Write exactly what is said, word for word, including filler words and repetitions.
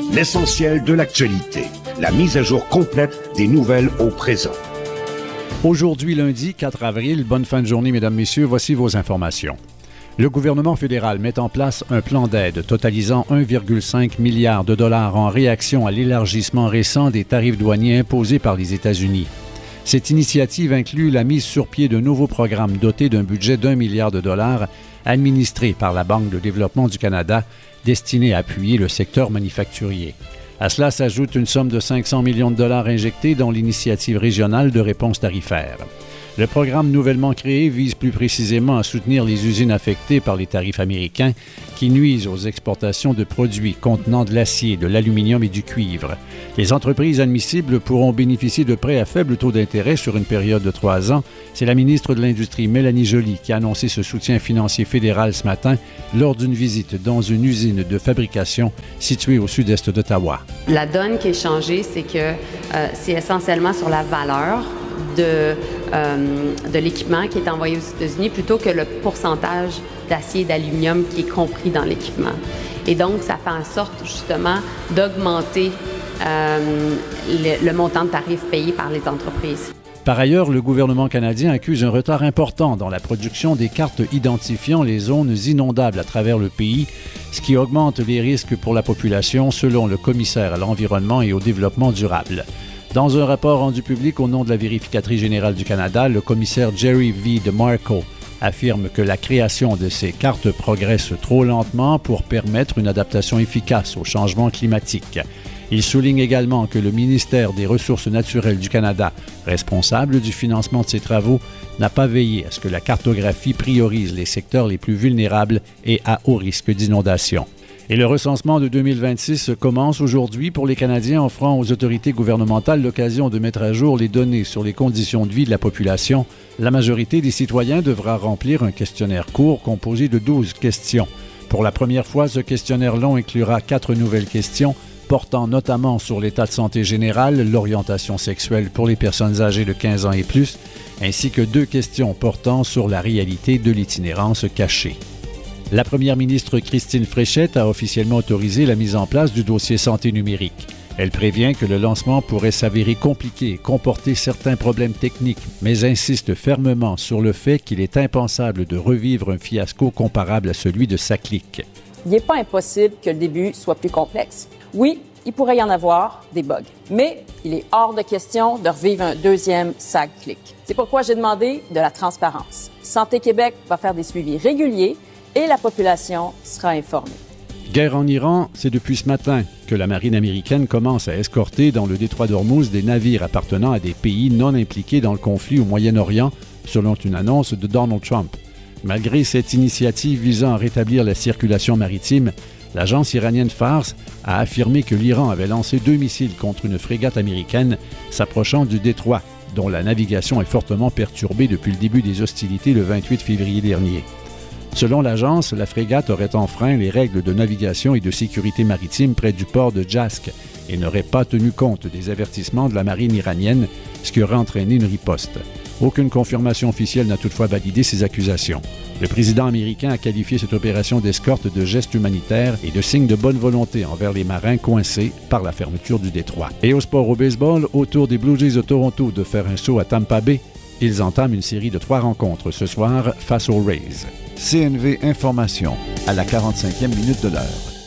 L'essentiel de l'actualité. La mise à jour complète des nouvelles au présent. Aujourd'hui, lundi quatre avril, bonne fin de journée, mesdames, messieurs, voici vos informations. Le gouvernement fédéral met en place un plan d'aide totalisant un virgule cinq milliard de dollars en réaction à l'élargissement récent des tarifs douaniers imposés par les États-Unis. Cette initiative inclut la mise sur pied d'un nouveau programme doté d'un budget d'un milliard de dollars administré par la Banque de développement du Canada destiné à appuyer le secteur manufacturier. À cela s'ajoute une somme de cinq cents millions de dollars injectés dans l'initiative régionale de réponse tarifaire. Le programme nouvellement créé vise plus précisément à soutenir les usines affectées par les tarifs américains qui nuisent aux exportations de produits contenant de l'acier, de l'aluminium et du cuivre. Les entreprises admissibles pourront bénéficier de prêts à faible taux d'intérêt sur une période de trois ans. C'est la ministre de l'Industrie, Mélanie Joly, qui a annoncé ce soutien financier fédéral ce matin lors d'une visite dans une usine de fabrication située au sud-est d'Ottawa. La donne qui est changée, c'est que euh, c'est essentiellement sur la valeur de, euh, de l'équipement qui est envoyé aux États-Unis plutôt que le pourcentage d'acier et d'aluminium qui est compris dans l'équipement. Et donc, ça fait en sorte justement d'augmenter euh, le, le montant de tarifs payés par les entreprises. Par ailleurs, le gouvernement canadien accuse un retard important dans la production des cartes identifiant les zones inondables à travers le pays, ce qui augmente les risques pour la population selon le commissaire à l'environnement et au développement durable. Dans un rapport rendu public au nom de la vérificatrice générale du Canada, le commissaire Jerry V. DeMarco affirme que la création de ces cartes progresse trop lentement pour permettre une adaptation efficace au changement climatique. Il souligne également que le ministère des Ressources naturelles du Canada, responsable du financement de ces travaux, n'a pas veillé à ce que la cartographie priorise les secteurs les plus vulnérables et à haut risque d'inondation. Et le recensement de deux mille vingt-six commence aujourd'hui pour les Canadiens, offrant aux autorités gouvernementales l'occasion de mettre à jour les données sur les conditions de vie de la population. La majorité des citoyens devra remplir un questionnaire court composé de douze questions. Pour la première fois, ce questionnaire long inclura quatre nouvelles questions portant notamment sur l'état de santé général, l'orientation sexuelle pour les personnes âgées de quinze ans et plus, ainsi que deux questions portant sur la réalité de l'itinérance cachée. La première ministre Christine Fréchette a officiellement autorisé la mise en place du dossier santé numérique. Elle prévient que le lancement pourrait s'avérer compliqué et comporter certains problèmes techniques, mais insiste fermement sur le fait qu'il est impensable de revivre un fiasco comparable à celui de SACLIC. Il n'est pas impossible que le début soit plus complexe. Oui, il pourrait y en avoir des bugs, mais il est hors de question de revivre un deuxième SACLIC. C'est pourquoi j'ai demandé de la transparence. Santé Québec va faire des suivis réguliers et la population sera informée. Guerre en Iran, c'est depuis ce matin que la marine américaine commence à escorter dans le détroit d'Ormuz des navires appartenant à des pays non impliqués dans le conflit au Moyen-Orient, selon une annonce de Donald Trump. Malgré cette initiative visant à rétablir la circulation maritime, l'agence iranienne Fars a affirmé que l'Iran avait lancé deux missiles contre une frégate américaine s'approchant du détroit, dont la navigation est fortement perturbée depuis le début des hostilités le vingt-huit février dernier. Selon l'agence, la frégate aurait enfreint les règles de navigation et de sécurité maritime près du port de Jask et n'aurait pas tenu compte des avertissements de la marine iranienne, ce qui aurait entraîné une riposte. Aucune confirmation officielle n'a toutefois validé ces accusations. Le président américain a qualifié cette opération d'escorte de geste humanitaire et de signe de bonne volonté envers les marins coincés par la fermeture du détroit. Et au sport au baseball, au tour des Blue Jays de Toronto de faire un saut à Tampa Bay, ils entament une série de trois rencontres ce soir face aux Rays. C N V Information, à la quarante-cinquième minute de l'heure.